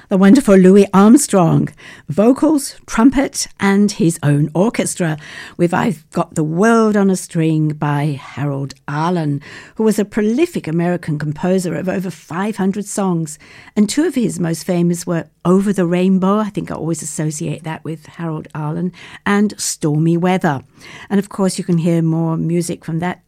the wonderful Louis Armstrong, vocals, trumpet, and his own orchestra with I've Got the World on a String by Harold Arlen, who was a prolific American composer of over 500 songs, and two of his most famous were Over the Rainbow, I think I always associate that with Harold Arlen, and Stormy Weather. And of course you can hear more music from that